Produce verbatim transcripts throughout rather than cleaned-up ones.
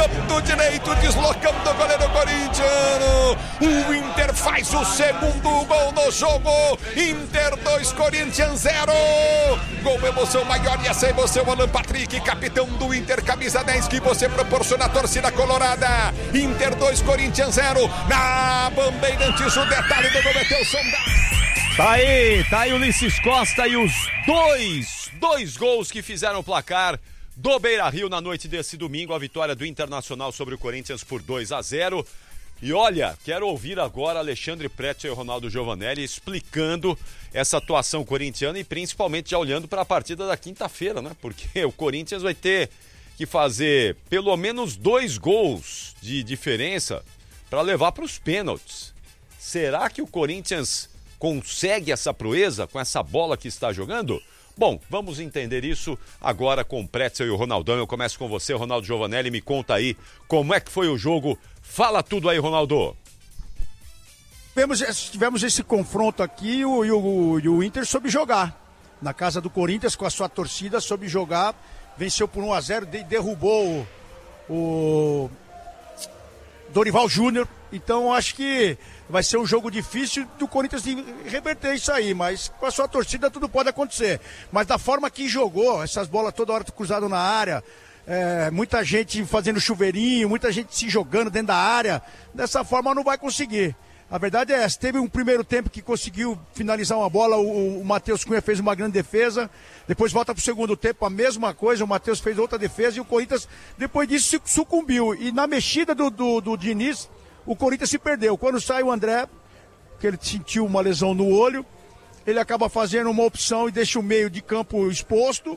canto direito, deslocando o goleiro corintiano. O Inter faz o segundo gol no jogo. Inter dois, Corinthians zero. Gol emoção maior e essa emoção, Alan Patrick, capitão do Inter, camisa dez, que você proporciona a torcida colorada. Inter dois, Corinthians zero. Na Bandeirantes, o detalhe do gol é teu sondagem. Tá aí, tá aí Ulisses Costa e os dois, dois gols que fizeram o placar do Beira-Rio na noite desse domingo, a vitória do Internacional sobre o Corinthians por dois a zero. E olha, quero ouvir agora Alexandre Pretzel e Ronaldo Giovanelli explicando essa atuação corintiana e principalmente já olhando para a partida da quinta-feira, né? Porque o Corinthians vai ter que fazer pelo menos dois gols de diferença para levar para os pênaltis. Será que o Corinthians consegue essa proeza com essa bola que está jogando? Bom, vamos entender isso agora com o Pretzel e o Ronaldão. Eu começo com você, Ronaldo Giovanelli, me conta aí como é que foi o jogo. Fala tudo aí, Ronaldo. Tivemos, tivemos esse confronto aqui e o, e, o, e o Inter soube jogar. Na casa do Corinthians, com a sua torcida, soube jogar. Venceu por um a zero, de, derrubou o, o Dorival Júnior. Então acho que vai ser um jogo difícil do Corinthians de reverter isso aí, mas com a sua torcida tudo pode acontecer. Mas da forma que jogou, essas bolas toda hora cruzadas na área, é, muita gente fazendo chuveirinho, muita gente se jogando dentro da área, dessa forma não vai conseguir. A verdade é essa, teve um primeiro tempo que conseguiu finalizar uma bola, o, o Matheus Cunha fez uma grande defesa, depois volta para o segundo tempo, a mesma coisa, o Matheus fez outra defesa e o Corinthians, depois disso, sucumbiu. E na mexida do, do, do Diniz, o Corinthians se perdeu. Quando sai o André, que ele sentiu uma lesão no olho, ele acaba fazendo uma opção e deixa o meio de campo exposto.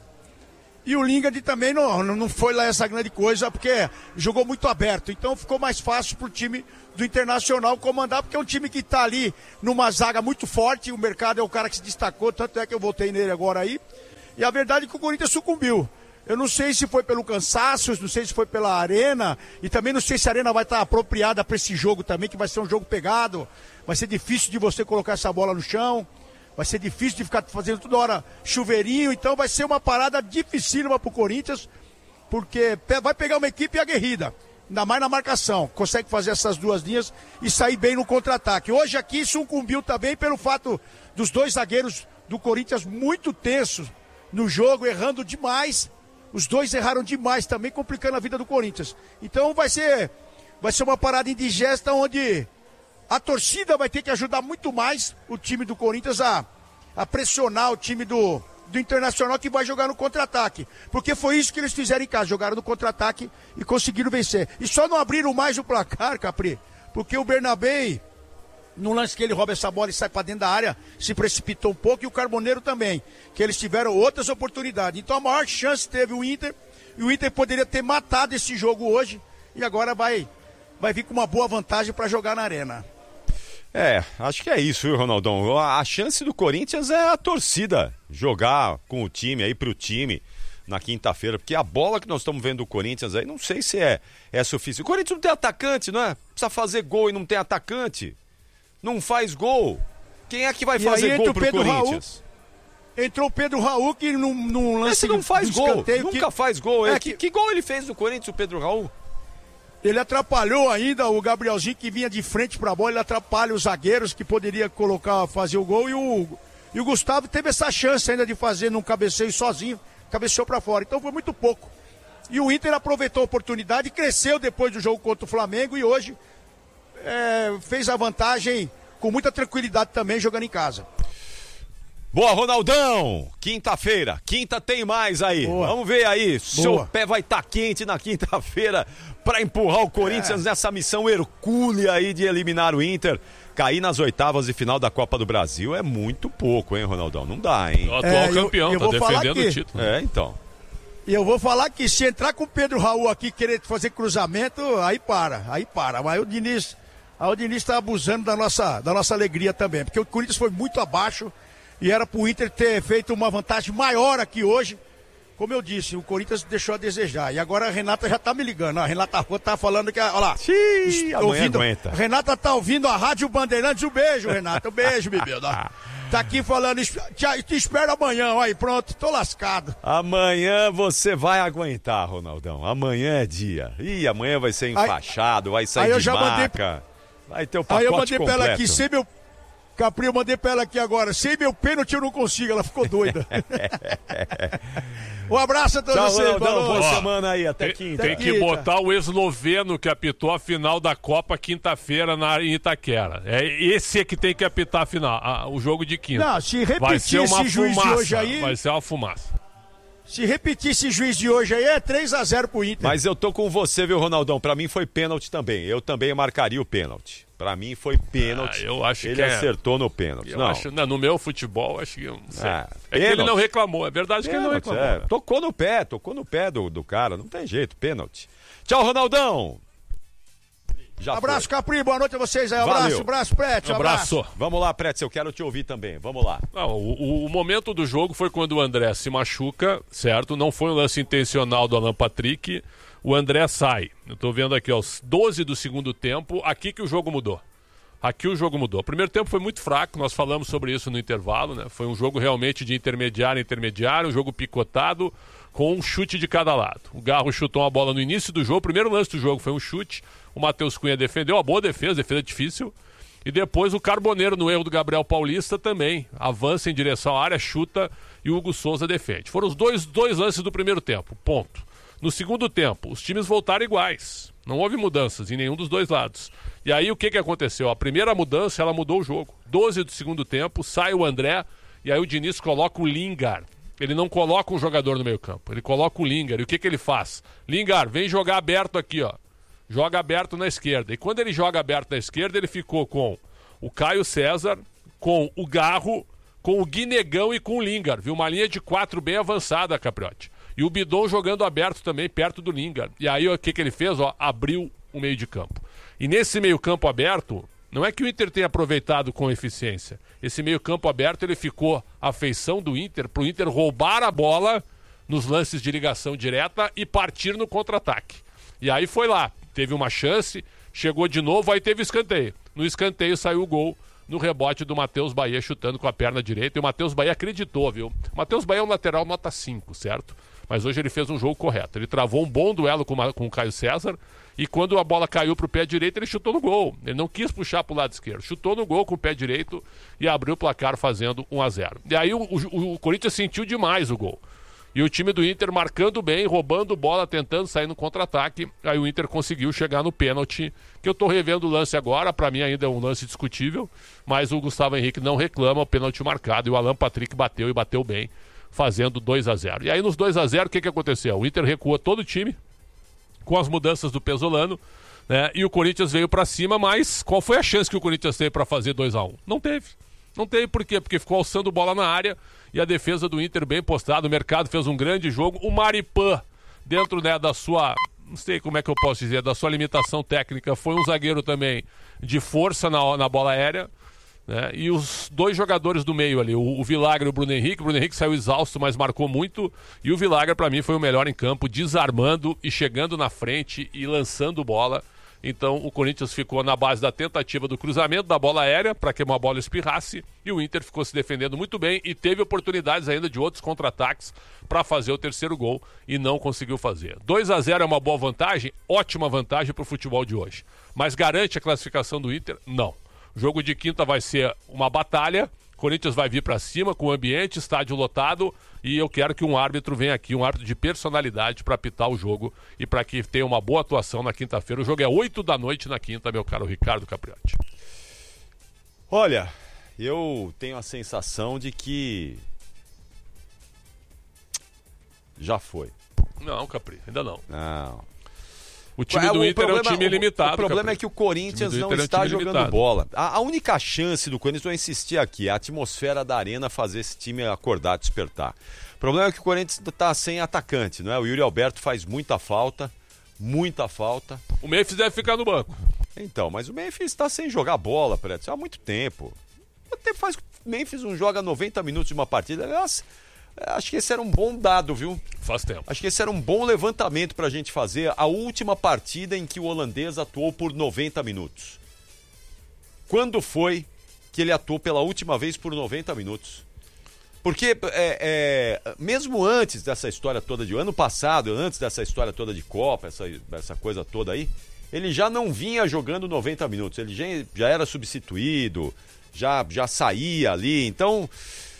E o Lingard também não, não foi lá essa grande coisa, porque jogou muito aberto. Então ficou mais fácil para o time do Internacional comandar, porque é um time que está ali numa zaga muito forte. O Mercado é o cara que se destacou, tanto é que eu voltei nele agora aí. E a verdade é que o Corinthians sucumbiu. Eu não sei se foi pelo cansaço, não sei se foi pela arena, e também não sei se a arena vai estar apropriada para esse jogo também, que vai ser um jogo pegado. Vai ser difícil de você colocar essa bola no chão. Vai ser difícil de ficar fazendo toda hora chuveirinho, então vai ser uma parada dificílima pro Corinthians, porque vai pegar uma equipe aguerrida, ainda mais na marcação, consegue fazer essas duas linhas e sair bem no contra-ataque. Hoje aqui sucumbiu também pelo fato dos dois zagueiros do Corinthians muito tensos no jogo, errando demais, os dois erraram demais também, complicando a vida do Corinthians. Então vai ser, vai ser uma parada indigesta onde a torcida vai ter que ajudar muito mais o time do Corinthians a, a pressionar o time do, do Internacional, que vai jogar no contra-ataque. Porque foi isso que eles fizeram em casa, jogaram no contra-ataque e conseguiram vencer. E só não abriram mais o placar, Capri, porque o Bernabé, no lance que ele rouba essa bola e sai para dentro da área, se precipitou um pouco, e o Carboneiro também, que eles tiveram outras oportunidades. Então a maior chance teve o Inter, e o Inter poderia ter matado esse jogo hoje, e agora vai, vai vir com uma boa vantagem para jogar na arena. É, acho que é isso, viu, Ronaldão? A chance do Corinthians é a torcida jogar com o time aí pro time na quinta-feira, porque a bola que nós estamos vendo do Corinthians aí, não sei se é, é suficiente. O Corinthians não tem atacante, não é? Precisa fazer gol e não tem atacante. Não faz gol. Quem é que vai e fazer gol pro Pedro Corinthians? Raul, entrou o Pedro Raul, que num, num lance... Esse não faz gol, nunca que... faz gol. É que, que... que gol ele fez no Corinthians, o Pedro Raul? Ele atrapalhou ainda o Gabrielzinho, que vinha de frente para a bola, ele atrapalha os zagueiros que poderia colocar, fazer o gol, e o, e o Gustavo teve essa chance ainda de fazer num cabeceio sozinho, cabeceou para fora, então foi muito pouco. E o Inter aproveitou a oportunidade, cresceu depois do jogo contra o Flamengo, e hoje é, fez a vantagem com muita tranquilidade também, jogando em casa. Boa, Ronaldão! Quinta-feira, quinta tem mais aí. Boa. Vamos ver aí, Boa. seu pé vai estar tá quente na quinta-feira para empurrar o Corinthians é. nessa missão hercúlea aí de eliminar o Inter. Cair nas oitavas de final da Copa do Brasil é muito pouco, hein, Ronaldão? Não dá, hein? O atual é, campeão, eu, eu tá defendendo que, o título. É, então. E eu vou falar que se entrar com o Pedro Raul aqui querer fazer cruzamento, aí para, aí para. Mas o Diniz, aí o Diniz tá abusando da nossa, da nossa alegria também, porque o Corinthians foi muito abaixo e era pro Inter ter feito uma vantagem maior aqui hoje, como eu disse, o Corinthians deixou a desejar. E agora a Renata já tá me ligando. A Renata Rua tá falando que... Olha lá. Xiii, ouvindo, aguenta. Renata tá ouvindo a Rádio Bandeirantes. Um beijo, Renata. Um beijo, bebê. Tá aqui falando, te, te espero amanhã. Olha aí, pronto, tô lascado. Amanhã você vai aguentar, Ronaldão. Amanhã é dia. Ih, amanhã vai ser enfaixado, aí, vai sair de maca. Mandei, vai ter o pacote Aí eu mandei completo. pra ela aqui, sem meu... Capri, eu mandei pra ela aqui agora. Sem meu pênalti eu não consigo, ela ficou doida. Um abraço a todos Tchau, vocês. Ronaldão, boa Ó, semana aí, até tem, quinta. Tem que botar o esloveno que apitou a final da Copa quinta-feira na em Itaquera. É esse é que tem que apitar a final, a, o jogo de quinta. Não, se repetir vai ser uma esse juiz fumaça, de hoje aí... Vai ser uma fumaça. Se repetir esse juiz de hoje aí, é três a zero pro Inter. Mas eu tô com você, viu, Ronaldão? Pra mim foi pênalti também. Eu também marcaria o pênalti. Pra mim foi pênalti. Ah, eu acho ele que é... acertou no pênalti. Eu não. Acho, não, no meu futebol, acho que... Não sei. Ah, é que ele não reclamou. É verdade pênalti, que ele não reclamou. É. Né? Tocou no pé, tocou no pé do, do cara. Não tem jeito, pênalti. Tchau, Ronaldão. Já abraço, foi. Capri, boa noite a vocês aí. Abraço, Valeu. abraço, Prete. Um abraço. abraço. Vamos lá, Pretz, eu quero te ouvir também. Vamos lá. Não, o, o momento do jogo foi quando o André se machuca, certo? Não foi um lance intencional do Alan Patrick. O André sai. Eu tô vendo aqui, ó, os doze do segundo tempo. Aqui que o jogo mudou. Aqui o jogo mudou. O primeiro tempo foi muito fraco, nós falamos sobre isso no intervalo, né? Foi um jogo realmente de intermediário a intermediário, um jogo picotado, com um chute de cada lado. O Garro chutou uma bola no início do jogo, o primeiro lance do jogo foi um chute, o Matheus Cunha defendeu, uma boa defesa, defesa difícil, e depois o Carboneiro, no erro do Gabriel Paulista, também avança em direção à área, chuta, e o Hugo Souza defende. Foram os dois, dois lances do primeiro tempo, ponto. No segundo tempo, os times voltaram iguais. Não houve mudanças em nenhum dos dois lados. E aí o que, que aconteceu? A primeira mudança, ela mudou o jogo. doze do segundo tempo, sai o André, e aí o Diniz coloca o Lingard. Ele não coloca um jogador no meio campo, ele coloca o Lingard. E o que, que ele faz? Lingard, vem jogar aberto aqui, ó. Joga aberto na esquerda. E quando ele joga aberto na esquerda, ele ficou com o Caio César, com o Garro, com o Guinegão e com o Lingard. Viu? Uma linha de quatro bem avançada, Capriotti. E o Bidon jogando aberto também, perto do Lingard. E aí o que, que ele fez? Ó, abriu o meio de campo. E nesse meio campo aberto, não é que o Inter tenha aproveitado com eficiência. Esse meio campo aberto, ele ficou a feição do Inter, para o Inter roubar a bola nos lances de ligação direta e partir no contra-ataque. E aí foi lá, teve uma chance, chegou de novo, aí teve escanteio. No escanteio saiu o gol no rebote do Matheus Bahia chutando com a perna direita. E o Matheus Bahia acreditou, viu? O Matheus Bahia é um lateral nota cinco, certo? Mas hoje ele fez um jogo correto. Ele travou um bom duelo com, uma, com o Caio César e quando a bola caiu pro pé direito, ele chutou no gol. Ele não quis puxar pro lado esquerdo. Chutou no gol com o pé direito e abriu o placar fazendo um a zero. E aí o, o, o Corinthians sentiu demais o gol. E o time do Inter marcando bem, roubando bola, tentando sair no contra-ataque. Aí o Inter conseguiu chegar no pênalti, que eu tô revendo o lance agora. Para mim ainda é um lance discutível, mas o Gustavo Henrique não reclama o pênalti marcado. E o Alan Patrick bateu e bateu bem, fazendo dois a zero. E aí nos dois a zero, o que, que aconteceu? O Inter recuou todo o time, com as mudanças do Pesolano, né? E o Corinthians veio para cima, mas qual foi a chance que o Corinthians teve para fazer dois a um? Não teve. Não teve por quê? Porque ficou alçando bola na área e a defesa do Inter bem postada. O mercado fez um grande jogo. O Maripan, dentro, né, da sua, não sei como é que eu posso dizer, da sua limitação técnica, foi um zagueiro também de força na, na bola aérea. Né? E os dois jogadores do meio ali, o, o Vilagra e o Bruno Henrique. O Bruno Henrique saiu exausto, mas marcou muito. E o Vilagra, para mim, foi o melhor em campo, desarmando e chegando na frente e lançando bola. Então o Corinthians ficou na base da tentativa do cruzamento da bola aérea para que uma bola espirrasse e o Inter ficou se defendendo muito bem e teve oportunidades ainda de outros contra-ataques para fazer o terceiro gol e não conseguiu fazer. dois a zero é uma boa vantagem, ótima vantagem para o futebol de hoje. Mas garante a classificação do Inter? Não. O jogo de quinta vai ser uma batalha. Corinthians vai vir para cima com o ambiente, estádio lotado, e eu quero que um árbitro venha aqui, um árbitro de personalidade para apitar o jogo e para que tenha uma boa atuação na quinta-feira. O jogo é oito da noite na quinta, meu caro Ricardo Capriotti. Olha, eu tenho a sensação de que já foi. Não, Capri, ainda não. Não. O time do o Inter problema, é um time limitado. O problema Capri. é que o Corinthians o não é um está jogando limitado. bola. A, a única chance do Corinthians, vou insistir aqui, é a atmosfera da arena fazer esse time acordar, despertar. O problema é que o Corinthians está sem atacante, não é? O Yuri Alberto faz muita falta, muita falta. O Memphis deve ficar no banco. Então, mas o Memphis está sem jogar bola, Preto, há muito tempo. Até faz, o Memphis não joga noventa minutos de uma partida. Aliás, Acho que esse era um bom dado, viu? Faz tempo. Acho que esse era um bom levantamento pra gente fazer. A última partida em que o holandês atuou por noventa minutos. Quando foi que ele atuou pela última vez por noventa minutos? Porque é, é, mesmo antes dessa história toda de ano passado, antes dessa história toda de Copa, essa, essa coisa toda aí, ele já não vinha jogando noventa minutos. Ele já, já era substituído, já, já saía ali. Então,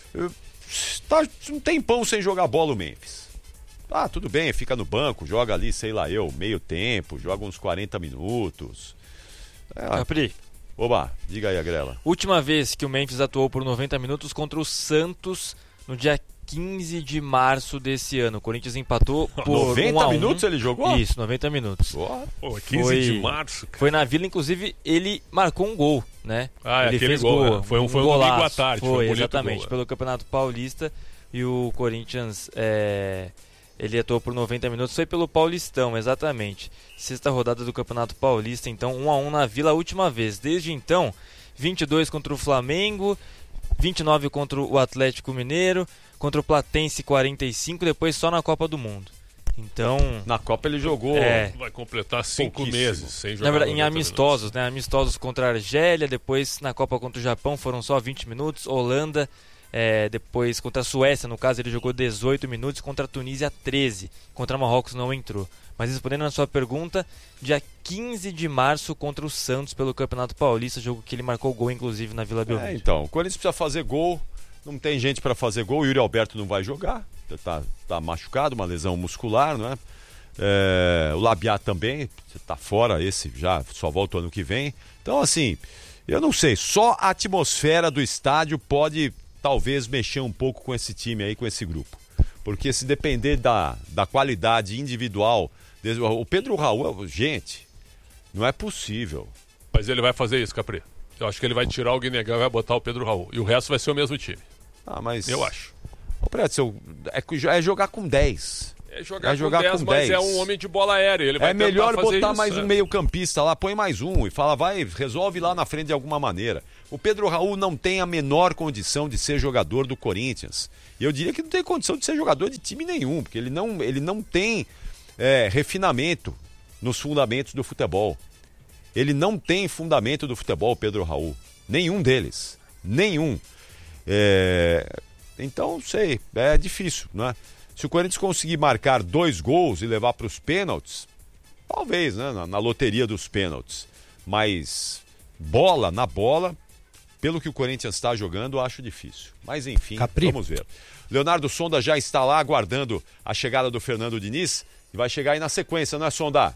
tá um tempão sem jogar bola o Memphis. Ah, tudo bem, fica no banco, joga ali, sei lá eu, meio tempo, joga uns quarenta minutos. É, Capri. Oba, diga aí, Agrela. Última vez que o Memphis atuou por noventa minutos contra o Santos no dia quinze de março desse ano. O Corinthians empatou por noventa um a um. minutos ele jogou? Isso, noventa minutos. Boa. Pô, quinze Foi- de março, cara. Foi na Vila, inclusive, ele marcou um gol, né? Ah, é ele aquele fez gol, gol. é. Foi um- foi um domingo golaço. à tarde, foi um Foi, bonito exatamente, gol, é. pelo Campeonato Paulista. E o Corinthians, é, ele atuou por noventa minutos, foi pelo Paulistão, exatamente. Sexta rodada do Campeonato Paulista, então um a um na Vila a última vez. Desde então, vinte e dois contra o Flamengo, vinte e nove contra o Atlético Mineiro, contra o Platense quarenta e cinco, depois só na Copa do Mundo. Então, Na Copa ele jogou. É. Vai completar cinco Pouquíssimo. meses sem jogar. na verdade, em noventa amistosos, né? Amistosos contra a Argélia, depois na Copa contra o Japão foram só vinte minutos, Holanda, é, depois contra a Suécia, no caso ele jogou dezoito minutos, contra a Tunísia treze, contra Marrocos não entrou. Mas respondendo a sua pergunta, dia quinze de março contra o Santos pelo Campeonato Paulista, jogo que ele marcou gol inclusive na Vila É, Belmiro. então, o Corinthians precisa fazer gol, não tem gente pra fazer gol, o Yuri Alberto não vai jogar, tá, tá machucado, uma lesão muscular, não é? É, o Labiat também, tá fora, esse já só volta ano que vem. Então, assim, eu não sei, só a atmosfera do estádio pode talvez mexer um pouco com esse time aí, com esse grupo. Porque se depender da, da qualidade individual, desde- o Pedro Raul, gente, não é possível. Mas ele vai fazer isso, Capri. Eu acho que ele vai tirar o Guinegão e vai botar o Pedro Raul. E o resto vai ser o mesmo time. Ah, mas... Eu acho. Ô, Pretzel, é, é jogar com dez. É jogar, É jogar com dez, com mas dez. é um homem de bola aérea. Ele vai É melhor tentar fazer botar isso, mais é. um meio-campista lá, põe mais um e fala, vai, resolve lá na frente de alguma maneira. O Pedro Raul não tem a menor condição de ser jogador do Corinthians. E eu diria que não tem condição de ser jogador de time nenhum, porque ele não, ele não tem é, refinamento nos fundamentos do futebol. Ele não tem fundamento do futebol, Pedro Raul. Nenhum deles. Nenhum. É... Então, sei, é difícil, né? Se o Corinthians conseguir marcar dois gols e levar para os pênaltis, talvez, né? Na, na loteria dos pênaltis. Mas bola na bola, pelo que o Corinthians está jogando, eu acho difícil. Mas enfim, Capri. vamos ver. Leonardo Sonda já está lá aguardando a chegada do Fernando Diniz e vai chegar aí na sequência, não é, Sonda?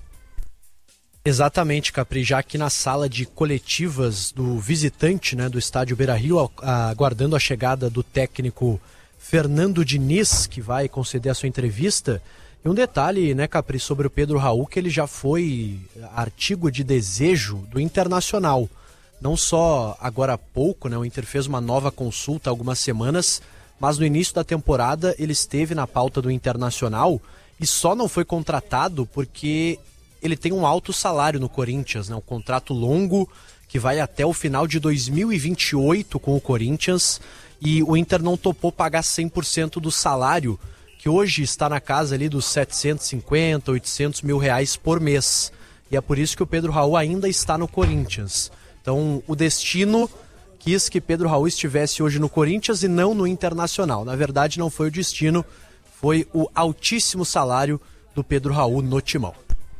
Exatamente, Capri, já aqui na sala de coletivas do visitante, né, do estádio Beira-Rio, aguardando a chegada do técnico Fernando Diniz, que vai conceder a sua entrevista. E um detalhe, né, Capri, sobre o Pedro Raul, que ele já foi artigo de desejo do Internacional. Não só agora há pouco, né, o Inter fez uma nova consulta há algumas semanas, mas no início da temporada ele esteve na pauta do Internacional e só não foi contratado porque ele tem um alto salário no Corinthians, né? Um contrato longo que vai até o final de dois mil e vinte e oito com o Corinthians, e o Inter não topou pagar cem por cento do salário, que hoje está na casa ali dos setecentos e cinquenta, oitocentos mil reais por mês. E é por isso que o Pedro Raul ainda está no Corinthians. Então o destino quis que Pedro Raul estivesse hoje no Corinthians e não no Internacional. Na verdade não foi o destino, foi o altíssimo salário do Pedro Raul no Timão.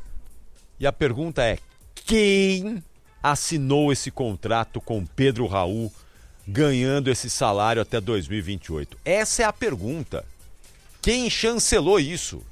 E a pergunta é, quem assinou esse contrato com Pedro Raul ganhando esse salário até dois mil e vinte e oito? Essa é a pergunta. Quem chancelou isso?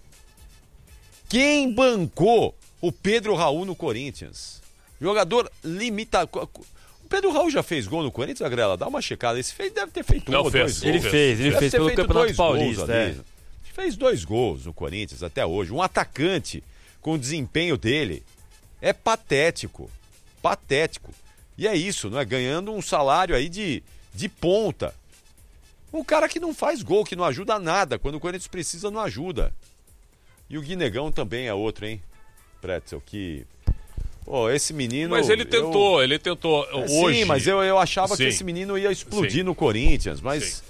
Quem bancou o Pedro Raul no Corinthians? Jogador limitado. O Pedro Raul já fez gol no Corinthians, Agrela? Dá uma checada. Esse fez, deve ter feito Não, um ou fez. dois gols. Ele fez, ele Deve fez ter pelo feito Campeonato dois gols Paulista. ali. É. Fez dois gols no Corinthians até hoje. Um atacante com o desempenho dele é patético. Patético. E é isso, não é? Ganhando um salário aí de, de ponta. Um cara que não faz gol, que não ajuda nada. Quando o Corinthians precisa, não ajuda. E o Guinegão também é outro, hein? Pretzel, que... Pô, esse menino... Mas ele tentou, eu... ele tentou. É, Hoje... Sim, mas eu, eu achava Sim. que esse menino ia explodir Sim. no Corinthians, mas...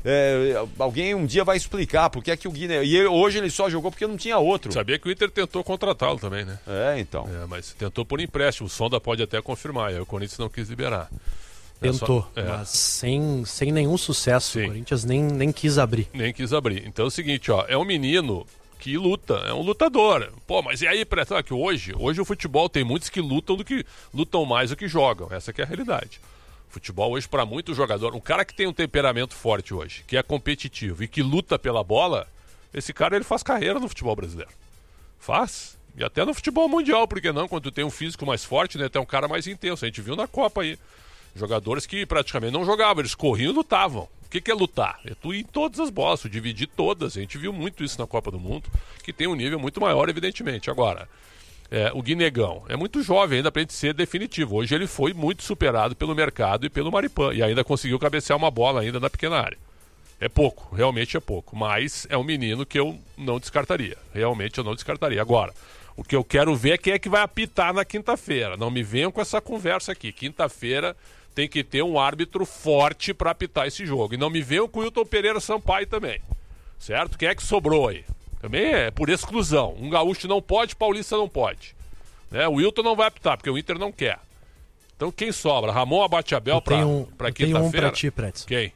É, alguém um dia vai explicar porque é que o Guiné... E ele, hoje ele só jogou porque não tinha outro. Sabia que o Inter tentou contratá-lo também, né? É, então. É, mas tentou por empréstimo. O Sonda pode até confirmar. Aí o Corinthians não quis liberar. Tentou, é só, é. mas sem, sem nenhum sucesso. Sim. O Corinthians nem, nem quis abrir. Nem quis abrir. Então é o seguinte, ó, é um menino que luta, é um lutador. Pô, mas e aí, Preto, que hoje, hoje o futebol tem muitos que lutam do que lutam mais do que jogam. Essa que é a realidade. Futebol hoje, para muito jogador, um cara que tem um temperamento forte hoje, que é competitivo e que luta pela bola, esse cara ele faz carreira no futebol brasileiro. Faz. E até no futebol mundial, porque não? Quando tu tem um físico mais forte, né? Tem um cara mais intenso. A gente viu na Copa aí. Jogadores que praticamente não jogavam, eles corriam e lutavam. O que, que é lutar? É tu ir em todas as bolas, tu dividir todas. A gente viu muito isso na Copa do Mundo, que tem um nível muito maior, evidentemente. Agora, é, o Guinegão é muito jovem ainda para ele ser definitivo. Hoje ele foi muito superado pelo mercado e pelo Maripã. E ainda conseguiu cabecear uma bola ainda na pequena área. É pouco, realmente é pouco. Mas é um menino que eu não descartaria. Realmente eu não descartaria. Agora, o que eu quero ver é quem é que vai apitar na quinta-feira. Não me venham com essa conversa aqui. Quinta-feira tem que ter um árbitro forte para apitar esse jogo. E não me venham com o Wilton Pereira Sampaio também. Certo? Quem é que sobrou aí? Também é por exclusão. Um gaúcho não pode, paulista não pode. Né? O Wilton não vai apitar, porque o Inter não quer. Então quem sobra? Ramon Abate-Abel para um, quinta-feira? Tem um pra ti, Pretz. Quem?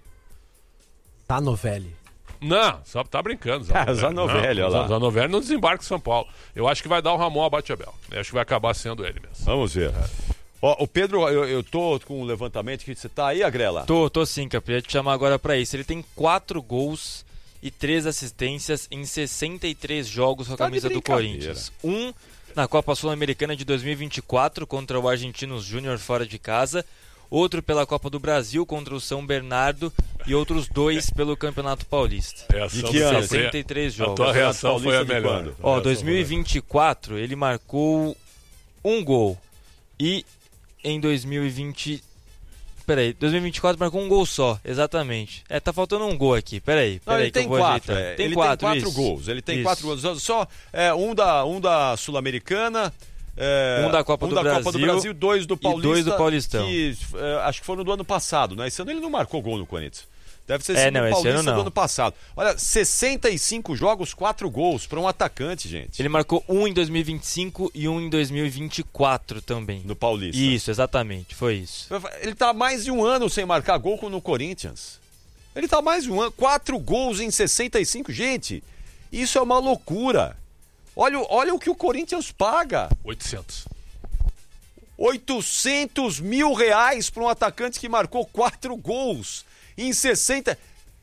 Zanovelli. Não, só tá brincando. Ah, Zanovelli, olha lá. Zanovelli não desembarca em São Paulo. Eu acho que vai dar o Ramon Abate-Abel. Eu acho que vai acabar sendo ele mesmo. Vamos ver. É. Ó, o Pedro, eu, eu tô com um levantamento que você tá aí, Agrela? Tô, tô sim, Capri. Eu ia te chamar agora pra isso. Ele tem quatro gols e três assistências em sessenta e três jogos com a Tá camisa de do Corinthians. Um na Copa Sul-Americana de dois mil e vinte e quatro contra o Argentinos Júnior fora de casa. Outro pela Copa do Brasil contra o São Bernardo e outros dois pelo Campeonato Paulista. De que ano? sessenta e três jogos. A tua reação foi a melhor. Ó, dois mil e vinte e quatro ele marcou um gol. E em dois mil e vinte... Peraí, dois mil e vinte e quatro marcou um gol só, exatamente. É, tá faltando um gol aqui, peraí. Não, peraí ele tem quatro, é. Tem ele quatro, tem quatro isso. gols. Ele tem Isso. quatro gols. Só é, um da, um da Sul-Americana... É, um da Copa, um do, da Brasil, Copa do Brasil, dois do Paulista. E dois do Paulistão. Que, é, acho que foram do ano passado, né? Esse ano ele não marcou gol no Corinthians. Deve ser É, sido não, no esse Paulista ano não. do ano passado. Olha, sessenta e cinco jogos, quatro gols para um atacante, gente. Ele marcou um em dois mil e vinte e cinco e um em dois mil e vinte e quatro também. No Paulista. Isso, exatamente, foi isso. Ele tá há mais de um ano sem marcar gol no Corinthians. Ele tá há mais de um ano. Quatro gols em sessenta e cinco. Gente, isso é uma loucura. Olha, olha o que o Corinthians paga. oitocentos. oitocentos mil reais para um atacante que marcou quatro gols em sessenta.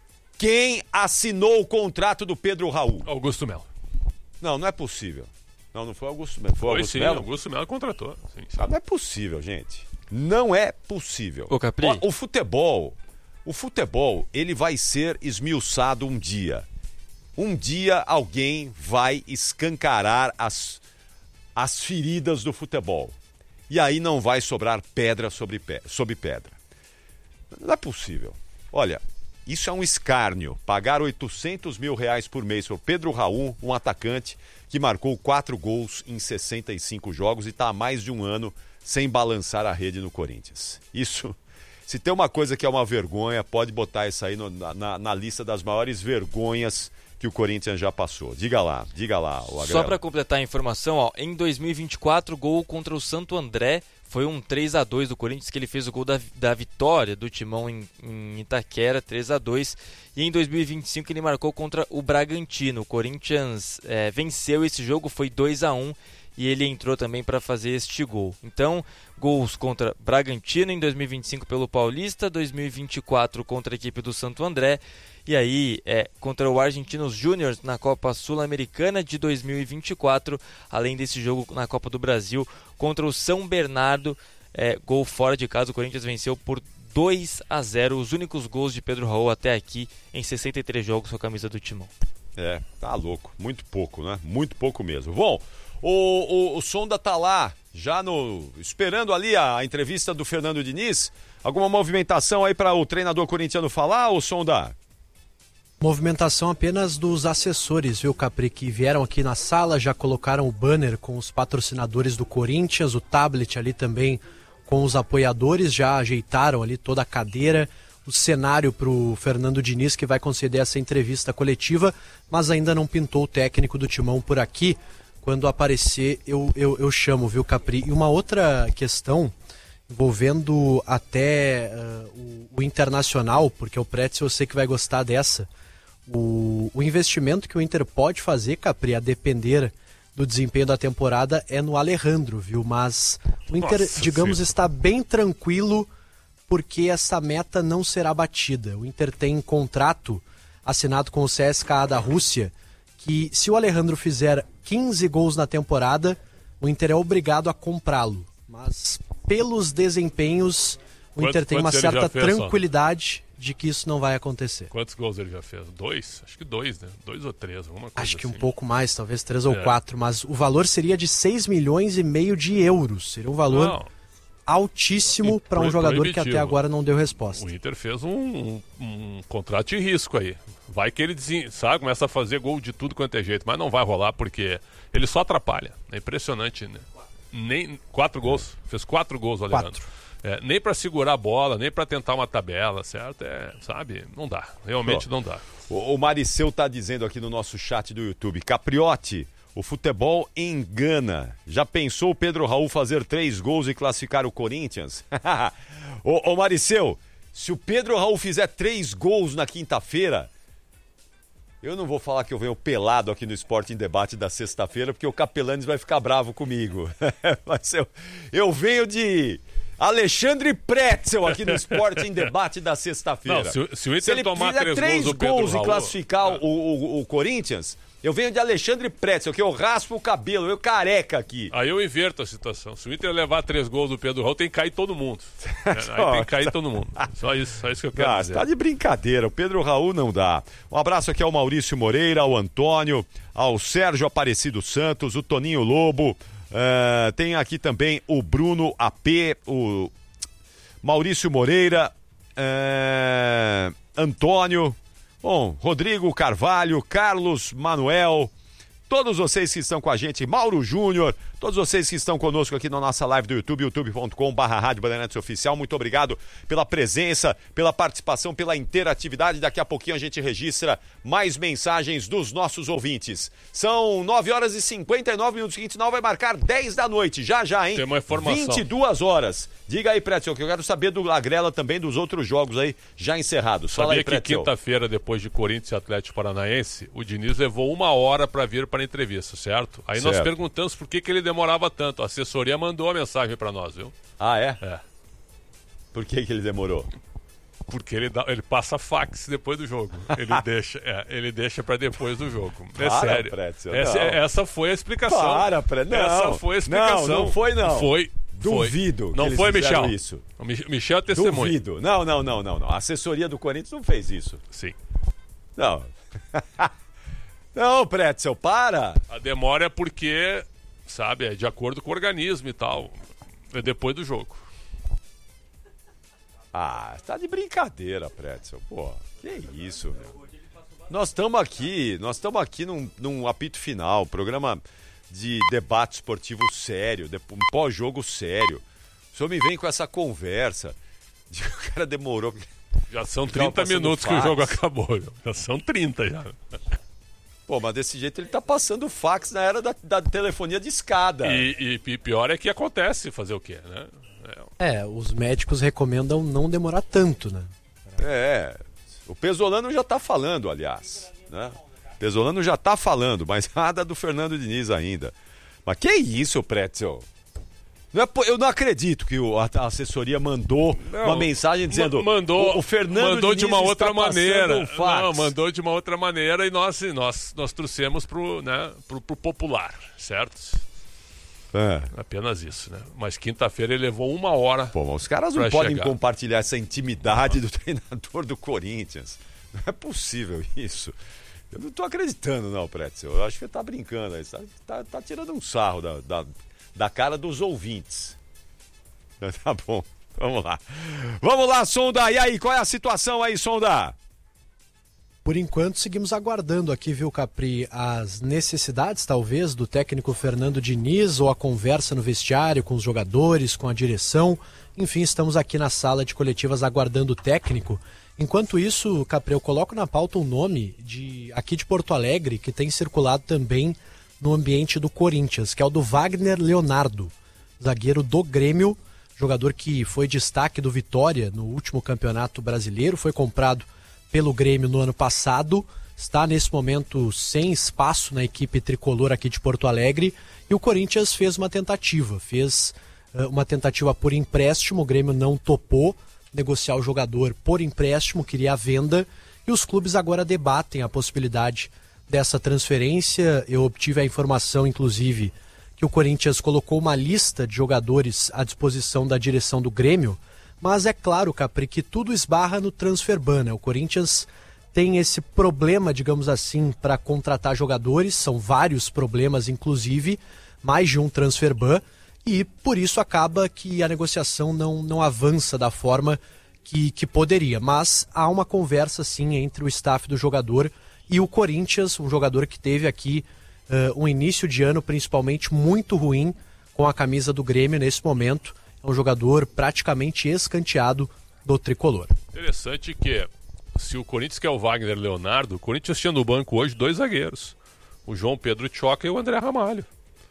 Quem assinou o contrato do Pedro Raul? Augusto Melo. Não, não é possível. Não, não foi Augusto Melo. Foi, Foi Augusto sim, Melo? Augusto Melo contratou. Sim, sim. Ah, não é possível, gente. Não é possível. Ô, Capri. Ó, o futebol, o futebol, ele vai ser esmiuçado um dia. Um dia alguém vai escancarar as, as feridas do futebol. E aí não vai sobrar pedra sobre, pe- sobre pedra. Não é possível. Olha, isso é um escárnio. Pagar oitocentos mil reais por mês para o Pedro Raul, um atacante que marcou quatro gols em sessenta e cinco jogos e está há mais de um ano sem balançar a rede no Corinthians. Isso, se tem uma coisa que é uma vergonha, pode botar isso aí no, na, na lista das maiores vergonhas que o Corinthians já passou. Diga lá, diga lá. O Só para completar a informação, ó, em dois mil e vinte e quatro, gol contra o Santo André, foi um três a dois do Corinthians, que ele fez o gol da, da vitória do Timão em, em Itaquera, três a dois. E em dois mil e vinte e cinco ele marcou contra o Bragantino. O Corinthians é, venceu esse jogo, foi dois a um, e ele entrou também para fazer este gol. Então, gols contra Bragantino em dois mil e vinte e cinco pelo Paulista, dois mil e vinte e quatro contra a equipe do Santo André, e aí é contra o Argentinos Júnior na Copa Sul-Americana de dois mil e vinte e quatro, além desse jogo na Copa do Brasil contra o São Bernardo, é, gol fora de casa. O Corinthians venceu por dois a zero, os únicos gols de Pedro Raul até aqui em sessenta e três jogos com a camisa do Timão. É, tá louco, muito pouco, né? Muito pouco mesmo. Bom, o, o, o Sonda tá lá, já no esperando ali a, a entrevista do Fernando Diniz. Alguma movimentação aí para o treinador corintiano falar, ô Sonda? Movimentação apenas dos assessores, viu, Capri, que vieram aqui na sala, já colocaram o banner com os patrocinadores do Corinthians, o tablet ali também com os apoiadores, já ajeitaram ali toda a cadeira, o cenário para o Fernando Diniz, que vai conceder essa entrevista coletiva, mas ainda não pintou o técnico do Timão por aqui. Quando aparecer, eu, eu, eu chamo, viu, Capri? E uma outra questão envolvendo até uh, o, o Internacional, porque o Pretzel eu sei que vai gostar dessa. O, o investimento que o Inter pode fazer, Capri, a depender do desempenho da temporada, é no Alejandro, viu? Mas o Inter, Nossa, digamos, sim. está bem tranquilo porque essa meta não será batida. O Inter tem contrato assinado com o C S K A da Rússia, que se o Alejandro fizer quinze gols na temporada, o Inter é obrigado a comprá-lo. Mas pelos desempenhos, o Quanto, Inter tem uma certa fez, tranquilidade ó? de que isso não vai acontecer. Quantos gols ele já fez? Dois? Acho que dois, né? Dois ou três, alguma coisa Acho que assim. um pouco mais, talvez três ou é. quatro, mas o valor seria de seis milhões e meio de euros. Seria um valor não. altíssimo para um jogador proibitivo. que até agora não deu resposta. O Inter fez um, um, um contrato de risco aí. Vai que ele sabe, começa a fazer gol de tudo quanto é jeito, mas não vai rolar porque ele só atrapalha. É impressionante, né? Nem, quatro gols, fez quatro gols o Alejandro. É, nem para segurar a bola, nem para tentar uma tabela, certo? É, sabe? Não dá, realmente oh. não dá. O, o Mariceu tá dizendo aqui no nosso chat do YouTube, Capriotti, o futebol engana. Já pensou o Pedro Raul fazer três gols e classificar o Corinthians? ô, ô Mariceu, se o Pedro Raul fizer três gols na quinta-feira, eu não vou falar que eu venho pelado aqui no Esporte em Debate da sexta-feira, porque o Capelanes vai ficar bravo comigo. Mas eu, eu venho de Alexandre Pretzel aqui no Esporte em Debate da sexta-feira. Se, se o Inter se ele tomar fizer três, três gols, gols Raul, e classificar é. o, o, o Corinthians, eu venho de Alexandre Pretzel, que eu raspo o cabelo, eu careca aqui. Aí eu inverto a situação. Se o Inter levar três gols do Pedro Raul, tem que cair todo mundo. É, aí tem que cair todo mundo. Só isso, só isso que eu quero ah, dizer. Tá de brincadeira, o Pedro Raul não dá. Um abraço aqui ao Maurício Moreira, ao Antônio, ao Sérgio Aparecido Santos, o Toninho Lobo. Uh, tem aqui também o Bruno A P, o Maurício Moreira, uh, Antônio, bom, Rodrigo Carvalho, Carlos Manuel, todos vocês que estão com a gente, Mauro Júnior, todos vocês que estão conosco aqui na nossa live do YouTube, youtube ponto com barra Rádio Bandeirantes Oficial, muito obrigado pela presença, pela participação, pela interatividade. Daqui a pouquinho a gente registra mais mensagens dos nossos ouvintes. São nove horas e cinquenta e nove minutos, que a gente não vai marcar dez da noite, já já, hein? Tem uma informação. vinte e duas horas. Diga aí, Pretzel, que eu quero saber do Agrela também, dos outros jogos aí já encerrados. Fala Sabia aí, Pretzel. que quinta-feira, depois de Corinthians e Atlético Paranaense, o Diniz levou uma hora para vir para a entrevista, certo? Aí certo. nós perguntamos por que, que ele demorava tanto. A assessoria mandou a mensagem para nós, viu? Ah, é? É. Por que, que ele demorou? Porque ele, dá, ele passa fax depois do jogo. Ele deixa, é, ele deixa para depois do jogo. É Para, sério. Pretzel, essa, essa foi a explicação. Para, Pretzel. Essa foi a explicação. Não, não foi não. Foi. Duvido. Não que foi, eles Michel? Isso. O Michel é testemunha. Duvido. Não, não, não, não, não. A assessoria do Corinthians não fez isso. Sim. Não. Não, Pretzel, para. A demora é porque, sabe, é de acordo com o organismo e tal. É depois do jogo. Ah, tá de brincadeira, Pretzel. Pô, que isso, meu. Nós estamos aqui, nós estamos aqui num, num apito final, programa de debate esportivo sério, de, um pós-jogo sério. O senhor me vem com essa conversa de que o cara demorou. Já são trinta minutos fax. Que o jogo acabou. Já são trinta já. Pô, mas desse jeito ele tá passando fax na era da, da telefonia de escada. E, e pior é que acontece fazer o quê, né? É. é, os médicos recomendam não demorar tanto, né? É, o Pesolano já tá falando, aliás, né? Pesolano já tá falando, mas nada do Fernando Diniz ainda. Mas que isso, Pretzel? Não é, eu não acredito que o, a, a assessoria mandou não, uma mensagem dizendo mandou, o, o Fernando mandou Diniz de uma outra maneira. Um fax. Não, mandou de uma outra maneira e nós nós nós trouxemos pro, né, pro, pro popular, certo? É. Apenas isso, né? Mas quinta-feira ele levou uma hora. Pô, mas os caras não podem chegar. compartilhar essa intimidade do treinador do Corinthians. Não é possível isso. Eu não tô acreditando, não, Pretzel. Eu acho que ele tá brincando aí. Tá, tá, tá tirando um sarro da, da, da cara dos ouvintes. Tá bom, vamos lá. Vamos lá, Sonda. E aí, qual é a situação aí, Sonda? por enquanto seguimos aguardando aqui, viu, Capri, as necessidades talvez do técnico Fernando Diniz ou a conversa no vestiário com os jogadores, com a direção. Enfim, estamos aqui na sala de coletivas aguardando o técnico. Enquanto isso, Capri, eu coloco na pauta um nome de, aqui de Porto Alegre que tem circulado também no ambiente do Corinthians, que é o do Wagner Leonardo, zagueiro do Grêmio, jogador que foi destaque do Vitória no último Campeonato Brasileiro, foi comprado pelo Grêmio no ano passado, está nesse momento sem espaço na equipe tricolor aqui de Porto Alegre, e o Corinthians fez uma tentativa, fez uh, uma tentativa por empréstimo, o Grêmio não topou negociar o jogador por empréstimo, queria a venda, e os clubes agora debatem a possibilidade dessa transferência. Eu obtive a informação, inclusive, que o Corinthians colocou uma lista de jogadores à disposição da direção do Grêmio, mas é claro, Capri, que tudo esbarra no transfer ban, né? O Corinthians tem esse problema, digamos assim, para contratar jogadores, são vários problemas, inclusive, mais de um transfer ban, e por isso acaba que a negociação não, não avança da forma que, que poderia. Mas há uma conversa, sim, entre o staff do jogador e o Corinthians, um jogador que teve aqui uh, um início de ano principalmente muito ruim com a camisa do Grêmio nesse momento. É um jogador praticamente escanteado do tricolor. Interessante que, se o Corinthians quer o Wagner Leonardo, o Corinthians tinha no banco hoje dois zagueiros. O João Pedro Tchoca e o André Ramalho.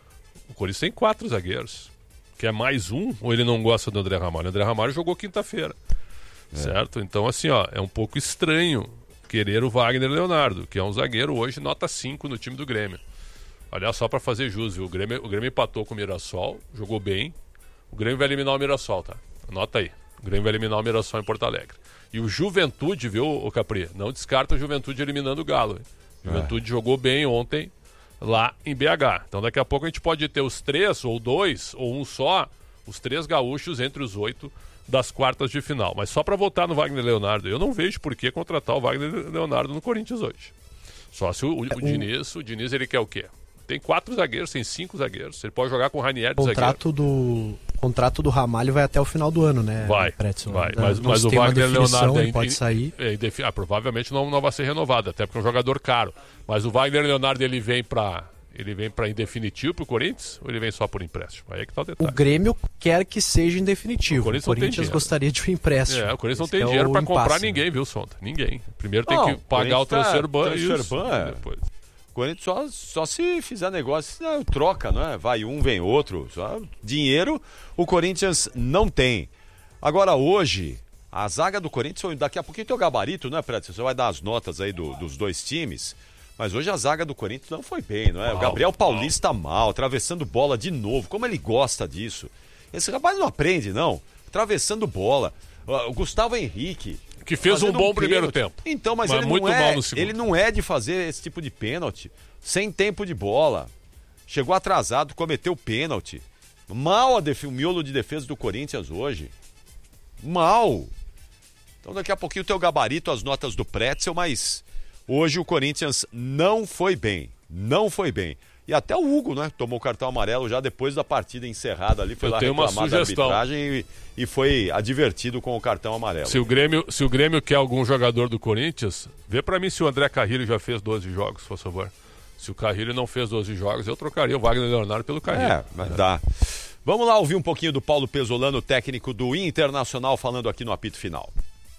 O Corinthians tem quatro zagueiros. Quer mais um ou ele não gosta do André Ramalho? O André Ramalho jogou quinta-feira. É. Certo? Então, assim, ó, é um pouco estranho querer o Wagner Leonardo, que é um zagueiro hoje nota cinco no time do Grêmio. Aliás, só para fazer jus, viu? O Grêmio, o Grêmio empatou com o Mirassol, jogou bem. O Grêmio vai eliminar o Mirassol, tá? Anota aí. O Grêmio vai eliminar o Mirassol em Porto Alegre. E o Juventude, viu, o Capri? Não descarta o Juventude eliminando o Galo. O Juventude é. jogou bem ontem lá em B H. Então daqui a pouco a gente pode ter os três, ou dois, ou um só, os três gaúchos entre os oito das quartas de final. Mas só para voltar no Wagner Leonardo, eu não vejo por que contratar o Wagner Leonardo no Corinthians hoje. Só se o, o, o Diniz, o Diniz ele quer o quê? Tem quatro zagueiros, tem cinco zagueiros. Ele pode jogar com o Ranieri de contrato zagueiro. Do... O contrato do Ramalho vai até o final do ano, né? Vai, Pretzel, vai. Né? Mas, mas o Wagner Leonardo é, pode sair. É, é, ah, provavelmente não, não vai ser renovado, até porque é um jogador caro. Mas o Wagner Leonardo ele vem para ele vem para em definitivo pro Corinthians ou ele vem só por empréstimo? Aí é que tá o detalhe. O Grêmio quer que seja em definitivo. O Corinthians, o Corinthians gostaria de um empréstimo. É, o Corinthians não tem dinheiro é para comprar ninguém, viu, Sonta? Ninguém. Primeiro tem não, que pagar o transfer ban e isso. É. Depois. O Corinthians só, só se fizer negócio, não, troca, não é? Vai um, vem outro. Só dinheiro o Corinthians não tem. Agora hoje, a zaga do Corinthians, daqui a pouquinho tem o gabarito, né, Prédio? Você vai dar as notas aí do, dos dois times. Mas hoje a zaga do Corinthians não foi bem, não é? Mal, o Gabriel Paulista mal. mal, atravessando bola de novo. Como ele gosta disso. Esse rapaz não aprende, não. Atravessando bola. O Gustavo Henrique. Que fez um bom um primeiro tempo. Então, mas, mas ele, muito não é, mal no segundo. Ele não é de fazer esse tipo de pênalti. Sem tempo de bola. Chegou atrasado, cometeu pênalti. Mal a def... o miolo de defesa do Corinthians hoje. Mal. Então daqui a pouquinho tem o gabarito, as notas do Pretzel, mas... Hoje o Corinthians não foi bem, não foi bem. E até o Hugo, né, tomou o cartão amarelo já depois da partida encerrada ali, foi Eu lá tenho reclamar uma da sugestão. arbitragem e, e foi advertido com o cartão amarelo. Se o Grêmio, se o Grêmio quer algum jogador do Corinthians, vê pra mim se o André Carrilho já fez doze jogos, por favor. Se o Carrilho não fez doze jogos, eu trocaria o Wagner Leonardo pelo Carrilho. É, mas dá. Vamos lá ouvir um pouquinho do Paulo Pesolano, técnico do Internacional, falando aqui no apito final.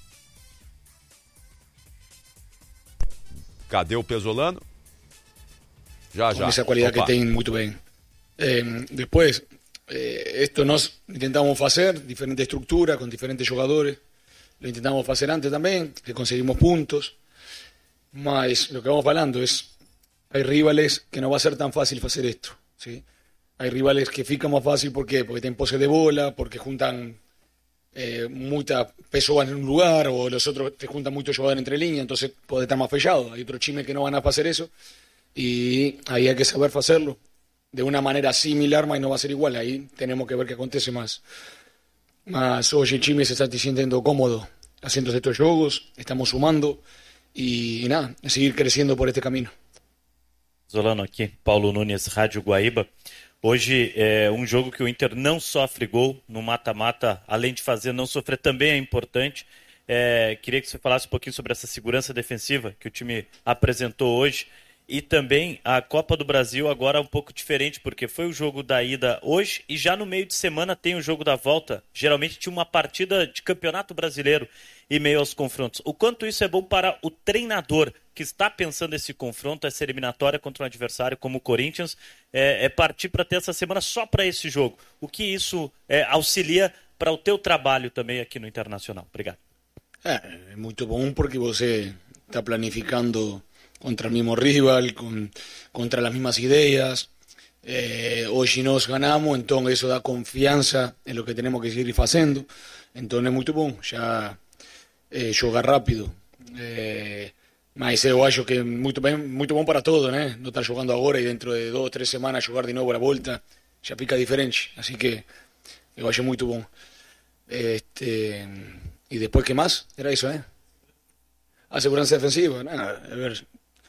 Cadê o Pesolano? Já, já. Con esa cualidad Opa. que tienen muy bien. Eh, después, eh, esto nos intentamos hacer, diferente estructura, con diferentes jugadores. Lo intentamos hacer antes también, que conseguimos puntos. Mas lo que vamos hablando es, hay rivales que no va a ser tan fácil hacer esto. ¿Sí? Hay rivales que fica más fácil, ¿por qué? Porque tienen pose de bola, porque juntan eh, mucha peso en un lugar, o los otros te juntan mucho jugador entre líneas, entonces puede estar más fechado. Hay otros chimes que no van a hacer eso, y ahí hay que saber hacerlo de una manera similar, mas no va a ser igual. Ahí tenemos que ver qué acontece más. Mas hoy el Chime se está sintiendo cómodo haciendo estos juegos, estamos sumando, y, y nada, seguir creciendo por este camino. Solano aqui, Paulo Nunes, Rádio Guaíba. Hoje é um jogo que o Inter não sofre gol no mata-mata, além de fazer não sofrer, também é importante. É, queria que você falasse um pouquinho sobre essa segurança defensiva que o time apresentou hoje. E também a Copa do Brasil agora um pouco diferente, porque foi o jogo da ida hoje e já no meio de semana tem o jogo da volta. Geralmente tinha uma partida de campeonato brasileiro em meio aos confrontos. O quanto isso é bom para o treinador que está pensando esse confronto, essa eliminatória contra um adversário como o Corinthians, é, é partir para ter essa semana só para esse jogo. O que isso é, auxilia para o teu trabalho também aqui no Internacional? Obrigado. É, é muito bom porque você está planificando contra el mismo rival, con, contra las mismas ideas. Eh, hoy nos ganamos, entonces eso da confianza en lo que tenemos que seguir haciendo. Entonces es muy bom ya eh, jogar rápido. Eh, mas eu acho que é muito bem, muito bom para todo, né? Não estar jogando agora e dentro de duas, três semanas jogar de novo a volta, já fica diferente. Assim que eu acho muito bom. Este, e depois, que mais? Era isso, né? A segurança defensiva, né? A ver...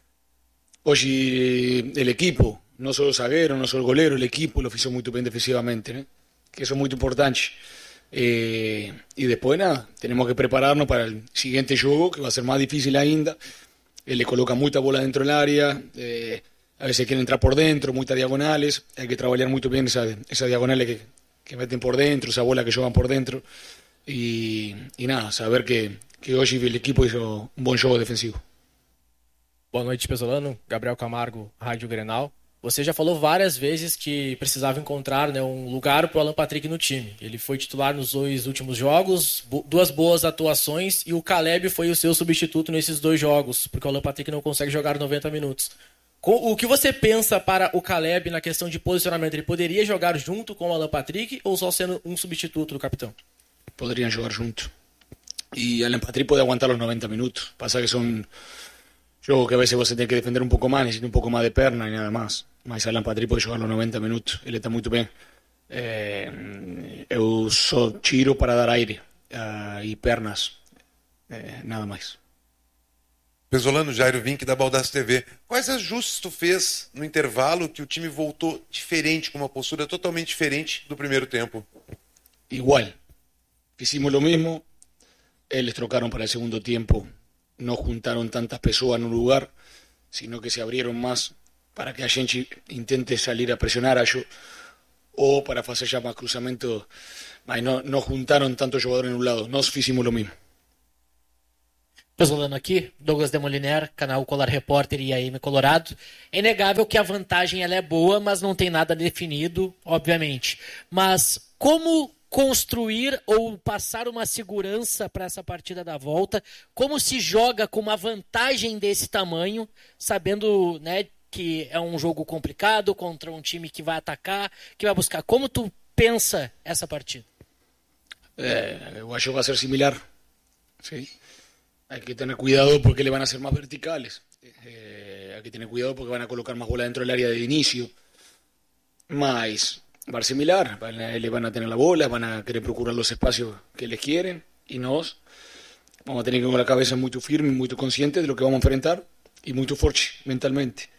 Hoy el equipo, no solo el zaguero, no solo el golero, el equipo lo hizo muy bien defensivamente, ¿no? Que eso es muy importante. Eh, y después nada, tenemos que prepararnos para el siguiente juego, que va a ser más difícil ainda. Él le coloca mucha bola dentro del área, eh, a veces quieren entrar por dentro, muchas diagonales, hay que trabajar muy bien esas esa diagonales que, que meten por dentro, esa bola que juegan por dentro. Y, y nada, saber que, que hoy el equipo hizo un buen juego defensivo. Boa noite, Pesolano. Gabriel Camargo, Rádio Grenal. Você já falou várias vezes que precisava encontrar, né, um lugar para o Alan Patrick no time. Ele foi titular nos dois últimos jogos, bo- duas boas atuações, e o Caleb foi o seu substituto nesses dois jogos, porque o Alan Patrick não consegue jogar noventa minutos. Com, o que você pensa para o Caleb na questão de posicionamento? Ele poderia jogar junto com o Alan Patrick ou só sendo um substituto do capitão? Poderiam jogar junto. E Alan Patrick pode aguantar os noventa minutos. Pasa que são... Yo que a veces vos tenés que defender un poco más, necesita un poco más de perna y nada más. Mas Alan Patrick puede jugar los noventa minutos, ele está muito bem. Eh, eu só tiro para dar aire uh, e pernas, eh, nada mais. Pesolano, Jairo Vink da Baldaço T V. Quais ajustes tu fez no intervalo que o time voltou diferente, com uma postura totalmente diferente do primeiro tempo? Igual. Hicimos lo mismo, eles trocaron para el segundo tiempo. No juntaron tantas pessoas no lugar, sino que se abrieron más para que a gente intente salir a presionar a ellos o para hacer ya más cruzamiento, mas no, no juntaron tantos jogadores en un lado. Nós fizemos lo mismo. Pesolano aqui, Douglas Demoliner, canal Colar Repórter e A M Colorado. É inegável que a vantagem ela é boa, mas não tem nada definido, obviamente. Mas como construir ou passar uma segurança para essa partida da volta? Como se joga com uma vantagem desse tamanho, sabendo, né, que é um jogo complicado contra um time que vai atacar, que vai buscar? Como tu pensa essa partida? É, eu acho que vai ser similar. Sim. Hay que tener cuidado porque le van a ser más verticales. Eh, hay que tener cuidado porque van a colocar más bola dentro del área de inicio. Mas va a ser similar, van a, le van a tener la bola, van a querer procurar los espacios que les quieren y nos vamos a tener que ir con la cabeza muy firme, muy consciente de lo que vamos a enfrentar y muy fuerte mentalmente.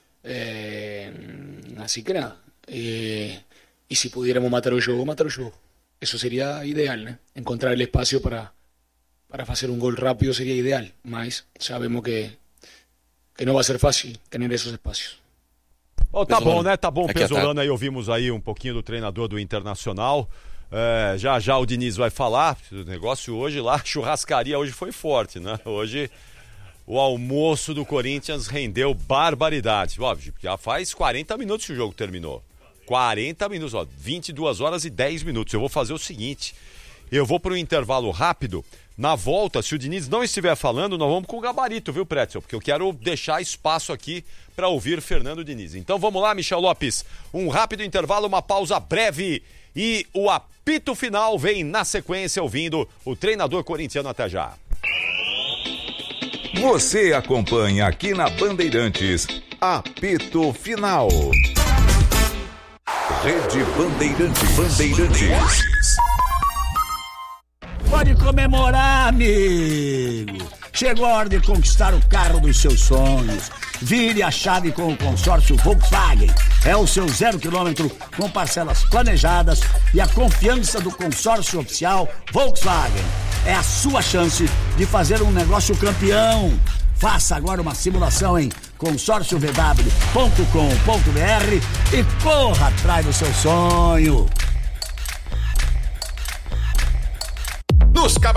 Eh, así que nada, eh, y si pudiéramos matar el juego, matar el juego. Eso sería ideal, ¿no? Encontrar el espacio para, para hacer un gol rápido sería ideal, mas sabemos que, que no va a ser fácil tener esos espacios. Oh, tá bom, né? Tá bom, Pesolano. Aí ouvimos aí um pouquinho do treinador do Internacional. É, já já o Diniz vai falar. O negócio hoje lá, churrascaria hoje foi forte, né? Hoje o almoço do Corinthians rendeu barbaridade. Óbvio, já faz quarenta minutos que o jogo terminou. quarenta minutos, ó, vinte e duas horas e dez minutos. Eu vou fazer o seguinte, eu vou para um intervalo rápido. Na volta, se o Diniz não estiver falando, nós vamos com o gabarito, viu, Pretzel? Porque eu quero deixar espaço aqui para ouvir Fernando Diniz. Então vamos lá, Michel Lopes. Um rápido intervalo, uma pausa breve e o apito final vem na sequência, ouvindo o treinador corintiano. Até já. Você acompanha aqui na Bandeirantes, apito final. Rede Bandeirantes. Bandeirantes. Pode comemorar, amigo. Chegou a hora de conquistar o carro dos seus sonhos. Vire a chave com o consórcio Volkswagen. É o seu zero quilômetro com parcelas planejadas e a confiança do consórcio oficial Volkswagen. é a sua chance de fazer um negócio campeão. Faça agora uma simulação em consórcio v w ponto com ponto b r e corra atrás do seu sonho. Nos